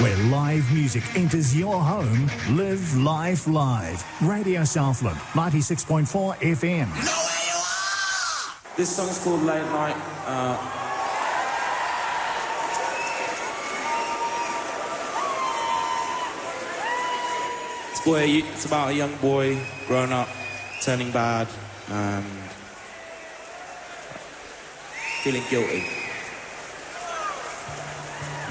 Where live music enters your home, live life live. Radio Southland, 96.4 FM. Know where you are! This song's called Late Night. It's about a young boy growing up, turning bad, and feeling guilty.